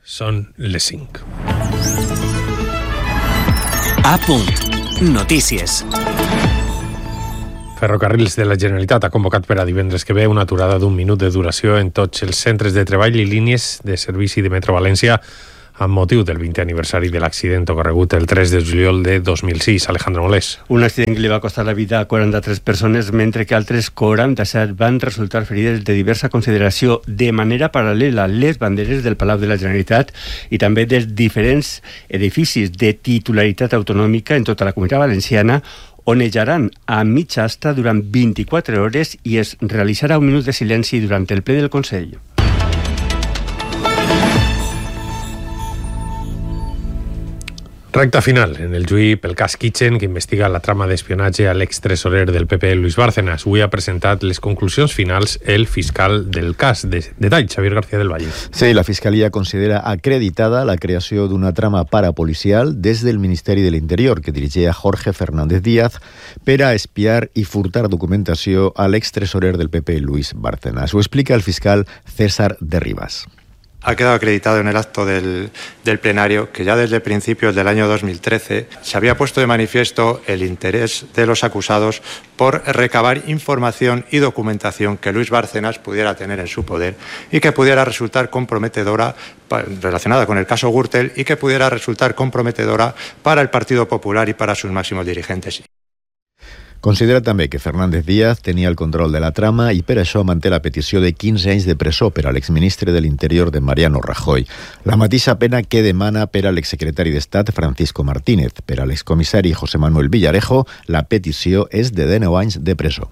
Són les 5. A punt. Notícies. Ferrocarrils de la Generalitat ha convocat per a divendres que ve una aturada d'1 minut de duració en tots els centres de treball i línies de servici de Metro València amb motiu del 20è aniversari de l'accident ocorregut el 3 de juliol de 2006. Alejandro Molés. Un accident que li va costar la vida a 43 persones, mentre que altres 47 van resultar ferides de diversa consideració. De manera paral·lela, les banderes del Palau de la Generalitat i també dels diferents edificis de titularitat autonòmica en tota la Comunitat Valenciana onejaran a mitja asta durant 24 hores i es realitzarà un minut de silenci durant el ple del Consell. Recta final en el juí pel cas Kitchen, que investiga la trama d'espionatge a l'extresorer del PP, Luis Bárcenas. Avui ha presentat les conclusions finals el fiscal del cas. Detall, Xavier García del Valle. Sí, la Fiscalia considera acreditada la creació d'una trama parapolicial des del Ministeri de l'Interior, que dirigia Jorge Fernández Díaz, per a espiar i furtar documentació a l'extresorer del PP, Luis Bárcenas. Ho explica el fiscal César de Rivas. Ha quedado acreditado en el acto del plenario que ya desde principios del año 2013 se había puesto de manifiesto el interés de los acusados por recabar información y documentación que Luis Bárcenas pudiera tener en su poder y que pudiera resultar comprometedora relacionada con el caso Gürtel y que pudiera resultar comprometedora para el Partido Popular y para sus máximos dirigentes. Considera també que Fernández Díaz tenia el control de la trama i per això manté la petició de 15 anys de presó per a l'exministre de l'Interior de Mariano Rajoy. La mateixa pena que demana per a l'exsecretari d'Estat Francisco Martínez. Per a l'excomissari José Manuel Villarejo, la petició és de 19 anys de presó.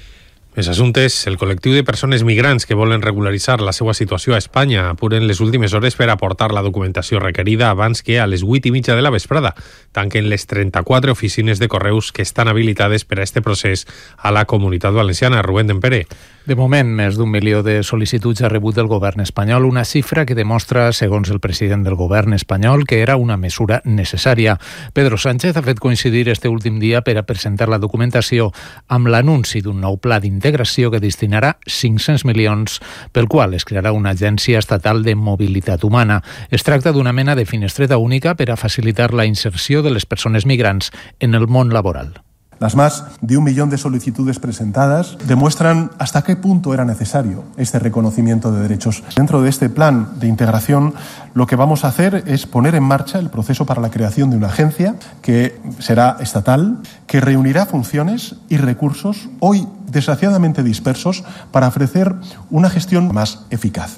Més assumptes, el col·lectiu de persones migrants que volen regularitzar la seva situació a Espanya apuren les últimes hores per aportar la documentació requerida abans que a les 8:30 de la vesprada tanquen les 34 oficines de correus que estan habilitades per a este procés a la Comunitat Valenciana. Rubén Dempere. De moment, més d'1 milió de sol·licituds ha rebut el govern espanyol, una xifra que demostra, segons el president del govern espanyol, que era una mesura necessària. Pedro Sánchez ha fet coincidir este últim dia per a presentar la documentació amb l'anunci d'un nou pla d'integració que destinarà 500 milions, pel qual es crearà una agència estatal de mobilitat humana. Es tracta d'una mena de finestreta única per a facilitar la inserció de les persones migrants en el món laboral. Las más de 1 millón de solicitudes presentadas demuestran hasta qué punto era necesario este reconocimiento de derechos. Dentro de este plan de integración, lo que vamos a hacer es poner en marcha el proceso para la creación de una agencia que será estatal, que reunirá funciones y recursos hoy desgraciadamente dispersos para ofrecer una gestión más eficaz.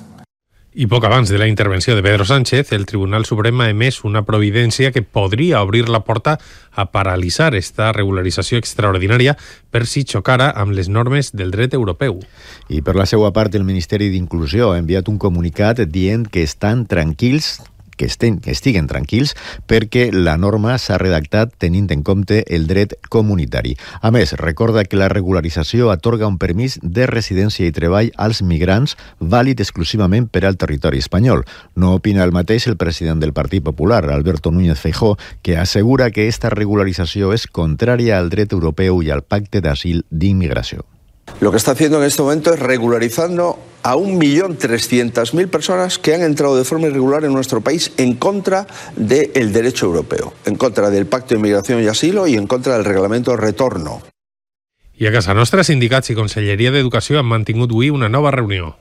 I poc abans de la intervenció de Pedro Sánchez, el Tribunal Suprem ha emès una providència que podria obrir la porta a paralitzar esta regularització extraordinària per si xocara amb les normes del dret europeu. I per la seva part, el Ministeri d'Inclusió ha enviat un comunicat dient que estan tranquils, que estiguen tranquils perquè la norma s'ha redactat tenint en compte el dret comunitari. A més, recorda que la regularització atorga un permís de residència i treball als migrants vàlid exclusivament per al territori espanyol. No opina el mateix el president del Partit Popular, Alberto Núñez Feijóo, que assegura que esta regularització és contrària al dret europeu i al pacte d'asil d'immigració. Lo que está haciendo en este momento es regularizando a 1.300.000 personas que han entrado de forma irregular en nuestro país en contra del derecho europeo, en contra del Pacto de Inmigración y Asilo y en contra del Reglamento de Retorno. I a casa nostra, sindicats i Conselleria d'Educació han mantingut avui una nova reunió.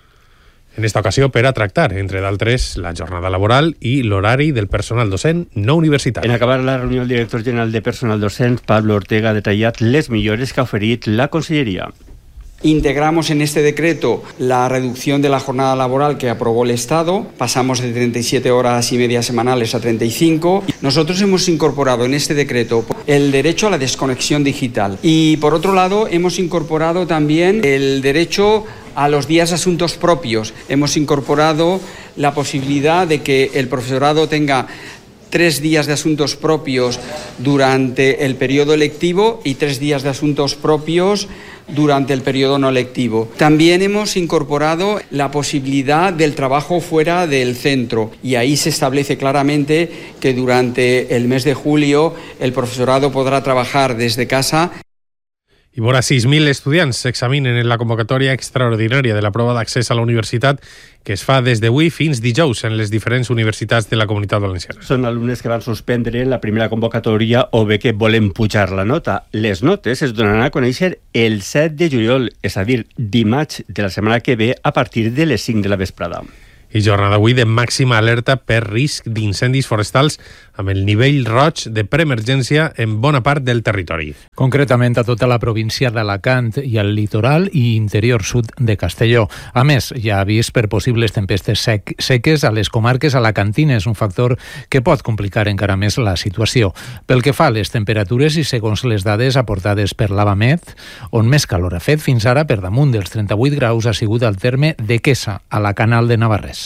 En esta ocasió per a tractar, entre d'altres, la jornada laboral i l'horari del personal docent no universitari. En acabar la reunió, el director general de personal docent, Pablo Ortega, ha detallat les millores que ha oferit la Conselleria. Integramos en este decreto la reducción de la jornada laboral que aprobó el Estado. Pasamos de 37 horas y media semanales a 35. Nosotros hemos incorporado en este decreto el derecho a la desconexión digital. Y por otro lado, hemos incorporado también el derecho a los días de asuntos propios. Hemos incorporado la posibilidad de que el profesorado tenga 3 días de asuntos propios durante el periodo lectivo y 3 días de asuntos propios durante el periodo no lectivo. También hemos incorporado la posibilidad del trabajo fuera del centro y ahí se establece claramente que durante el mes de julio el profesorado podrá trabajar desde casa. I vora 6.000 estudiants s'examinen en la convocatòria extraordinària de la prova d'accés a la universitat que es fa des d'avui fins dijous en les diferents universitats de la Comunitat Valenciana. Són alumnes que van suspendre la primera convocatòria o bé que volen pujar la nota. Les notes es donaran a conèixer el 7 de juliol, és a dir, dimarts de la setmana que ve a partir de les 5 de la vesprada. I jornada avui de màxima alerta per risc d'incendis forestals amb el nivell roig de preemergència en bona part del territori. Concretament a tota la província d'Alacant i al litoral i interior sud de Castelló. A més, hi ha avís per possibles tempestes seques a les comarques alacantines, un factor que pot complicar encara més la situació. Pel que fa a les temperatures i segons les dades aportades per l'Avamet, on més calor ha fet fins ara per damunt dels 38 graus ha sigut al terme de Quesa, a la Canal de Navarrés.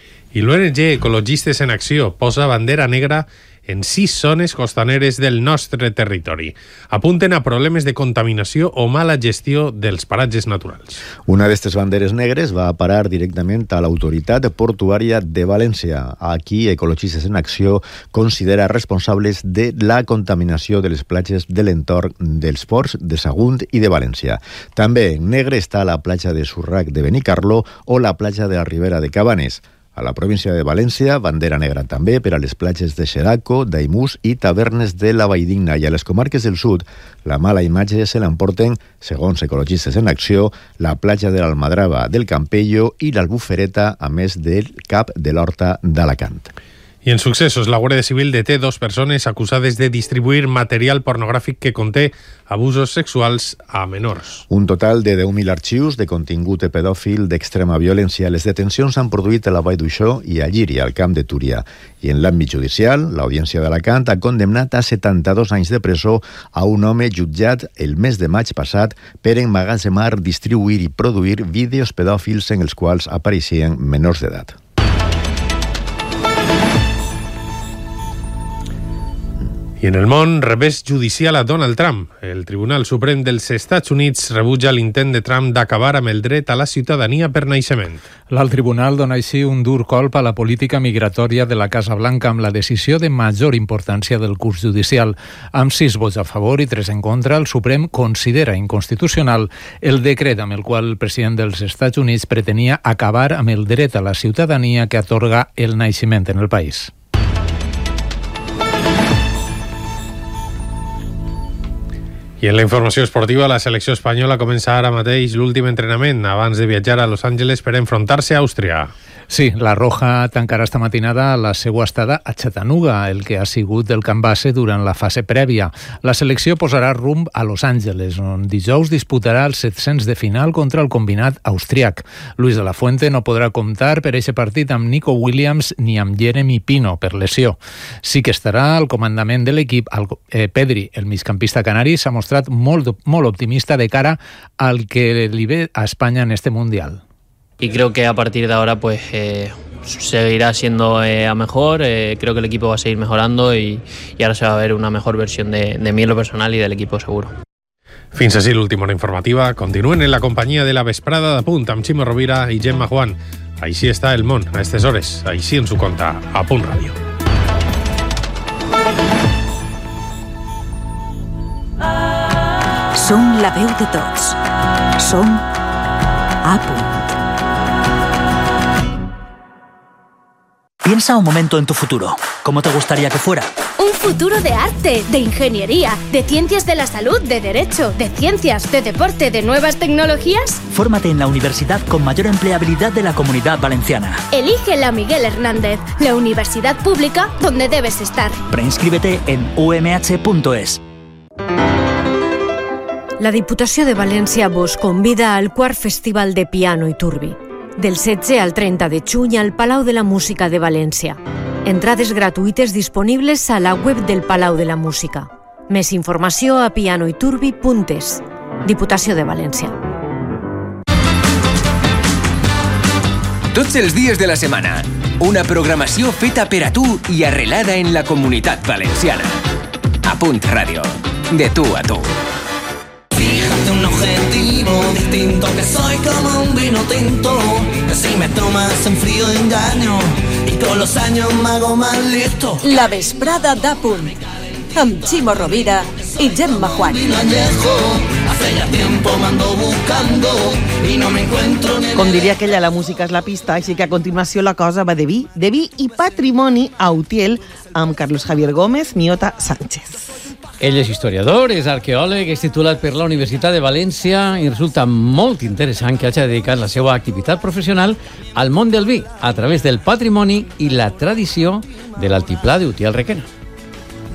I l'ONG Ecologistes en Acció posa bandera negra en 6 zones costaneres del nostre territori. Apunten a problemes de contaminació o mala gestió dels paratges naturals. Una d'aquestes banderes negres va a parar directament a l'Autoritat Portuària de València. Aquí, Ecologistes en Acció considera responsables de la contaminació de les platges de l'entorn dels ports de Sagunt i de València. També en negre està la platja de Surrac de Benicarló o la platja de la Ribera de Cabanes. A la província de València, bandera negra també per a les platges de Xeraco, d'Aimús i Tavernes de la Valldigna. I a les comarques del sud, la mala imatge se l'emporten, segons Ecologistes en Acció, la platja de l'Almadrava del Campello i l'Albufereta, a més del Cap de l'Horta d'Alacant. I en successos, la Guàrdia Civil deté 2 persones acusades de distribuir material pornogràfic que conté abusos sexuals a menors. Un total de 10.000 arxius de contingut pedòfil d'extrema violència. Les detencions s'han produït a la Vall d'Uixó i a Llíria, al Camp de Túria. I en l'àmbit judicial, l'Audiència d'Alacant ha condemnat a 72 anys de presó a un home jutjat el mes de maig passat per emmagatzemar, distribuir i produir vídeos pedòfils en els quals apareixien menors d'edat. I en el món, revés judicial a Donald Trump. El Tribunal Suprem dels Estats Units rebutja l'intent de Trump d'acabar amb el dret a la ciutadania per naixement. L'alt tribunal dona així un dur colp a la política migratòria de la Casa Blanca amb la decisió de major importància del curs judicial. Amb 6 vots a favor i 3 en contra, el Suprem considera inconstitucional el decret amb el qual el president dels Estats Units pretenia acabar amb el dret a la ciutadania que atorga el naixement en el país. I en la informació esportiva, la selecció espanyola comença ara mateix l'últim entrenament abans de viatjar a Los Angeles per enfrontar-se a Àustria. Sí, la Roja tancarà esta matinada la seva estada a Chattanooga, el que ha sigut el camp base durant la fase prèvia. La selecció posarà rumb a Los Angeles, on dijous disputarà els 700 de final contra el combinat austríac. Luis de la Fuente no podrà comptar per aquest partit amb Nico Williams ni amb Jeremy Pino per lesió. Sí que estarà al comandament de l'equip. Pedri, el migcampista canari, s'ha mostrat molt optimista de cara al que li ve a Espanya en este Mundial. Y creo que a partir de ahora pues seguirá siendo a mejor, creo que el equipo va a seguir mejorando y ahora se va a ver una mejor versión de mí en lo personal y del equipo seguro. Fins així l'última hora informativa. Continuen en la companyia de la vesprada de Punt amb Ximo Rovira i Gemma Juan. Així està el món a aquestes hores, així ens ho conta a Punt Ràdio. Som la veu de tots. Som a Punt. Piensa un momento en tu futuro. ¿Cómo te gustaría que fuera? Un futuro de arte, de ingeniería, de ciencias de la salud, de derecho, de ciencias, de deporte, de nuevas tecnologías. Fórmate en la universidad con mayor empleabilidad de la Comunidad Valenciana. Elige la Miguel Hernández, la universidad pública donde debes estar. Preinscríbete en umh.es. La Diputació de València vos convida al quart Festival de Piano i Turbi. Del 16 al 30 de juny al Palau de la Música de València. Entrades gratuïtes disponibles a la web del Palau de la Música. Més informació a pianoiturbi.es. Diputació de València. Tots els dies de la setmana. Una programació feta per a tu i arrelada en la Comunitat Valenciana. A Punt Ràdio. De tu a tu. Fíjate un objetivo distinto, que soy como un vino tinto, que si me tomas en frío engaño y con los años me hago más listo. La vesprada d'A Punt amb Ximo Rovira i Gemma Juan. Hace ya tiempo me ando buscando y no me encuentro ni... Com diria aquella, la música és la pista, així que a continuació la cosa va de vi i patrimoni a Utiel amb Carlos Javier Gómez, Miota Sánchez. Ell és historiador, és arqueòleg, és titulat per la Universitat de València i resulta molt interessant que hagi dedicat la seva activitat professional al món del vi a través del patrimoni i la tradició de l'altiplà d'Utiel-Requena.